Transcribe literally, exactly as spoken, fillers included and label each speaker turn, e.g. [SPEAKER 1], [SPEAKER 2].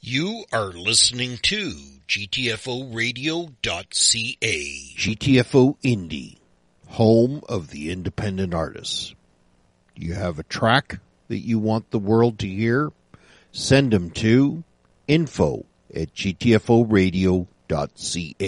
[SPEAKER 1] You are listening to G T F O radio dot C A.
[SPEAKER 2] G T F O Indie, home of the independent artists. You have a track that you want the world to hear? Send them to info at G T F O radio dot C A.